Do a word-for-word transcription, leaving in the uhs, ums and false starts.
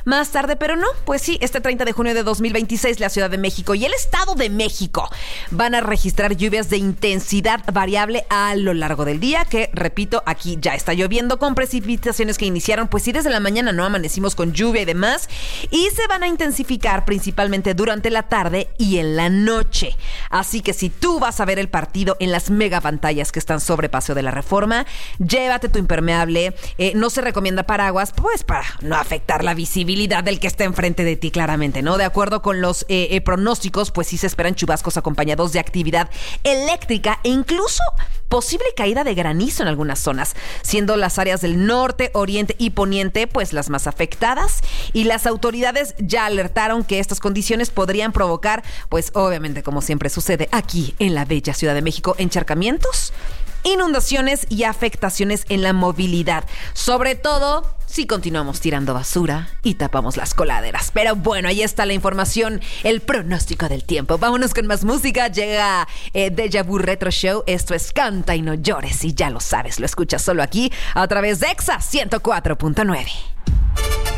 más tarde, pero no, pues sí, este treinta de junio de dos mil veintiséis la Ciudad de México y el Estado de México van a registrar lluvias de intensidad variable a lo largo del día, que repito, aquí ya está lloviendo con precipitaciones que iniciaron, pues sí, desde la mañana, ¿no? Amanecimos con lluvia y demás, y se van a intensificar principalmente durante la tarde y en la noche. Así que si tú vas a ver el partido en las mega pantallas que están sobre Paseo de la Reforma, llévate tu impermeable, eh, no se recomienda paraguas, pues para no afectar la visibilidad del que está enfrente de ti, claramente, ¿no? De acuerdo con los eh, eh, pronósticos, pues sí se esperan chubascos acompañados de actividad eléctrica e incluso posible caída de granizo en algunas zonas, siendo las áreas del norte, oriente y poniente pues las más afectadas, y las autoridades ya alertaron que estas condiciones podrían provocar, pues obviamente como siempre sucede aquí en la bella Ciudad de México, encharcamientos, inundaciones y afectaciones en la movilidad, sobre todo si continuamos tirando basura y tapamos las coladeras. Pero bueno, ahí está la información, el pronóstico del tiempo. Vámonos con más música. Llega eh, Deja Vu Retro Show. Esto es Canta y no llores, y ya lo sabes, lo escuchas solo aquí a través de Exa ciento cuatro punto nueve.